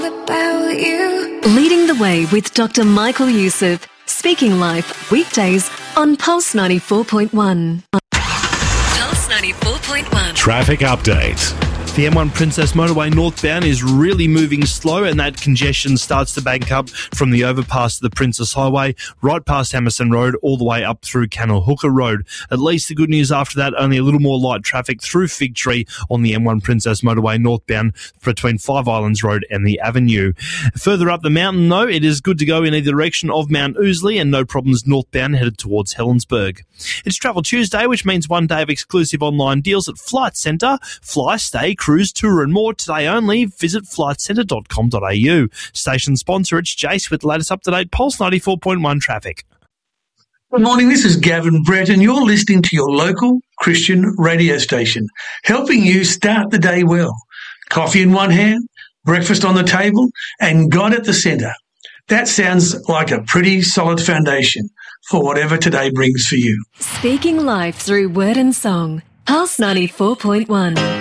About you. Leading the way with Dr. Michael Youssef. Speaking Life, weekdays on Pulse 94.1. Pulse 94.1. Traffic update. The M1 Princess Motorway northbound is really moving slow, and that congestion starts to bank up from the overpass of the Princess Highway right past Hammerson Road all the way up through Canal Hooker Road. At least the good news after that, only a little more light traffic through Fig Tree on the M1 Princess Motorway northbound between Five Islands Road and the Avenue. Further up the mountain, though, it is good to go in either direction of Mount Ousley and no problems northbound headed towards Helensburgh. It's Travel Tuesday, which means one day of exclusive online deals at Flight Centre. Fly, stay, cruise, tour and more today only. Visit flightcentre.com.au. Station sponsor, it's Jace with the latest up-to-date Pulse 94.1 traffic. Good morning, this is Gavin Brett and you're listening to your local Christian radio station, helping you start the day well. Coffee in one hand, breakfast on the table and God at the centre. That sounds like a pretty solid foundation for whatever today brings for you. Speaking Life through word and song. Pulse 94.1.